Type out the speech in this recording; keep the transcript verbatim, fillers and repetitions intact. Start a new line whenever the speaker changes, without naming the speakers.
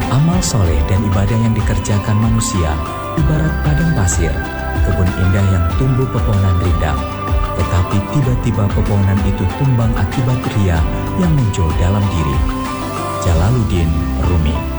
Amal soleh dan ibadah yang dikerjakan manusia ibarat padang pasir, kebun indah yang tumbuh pepohonan rindang. Tetapi tiba-tiba pepohonan itu tumbang akibat ria yang muncul dalam diri. Jalaluddin Rumi.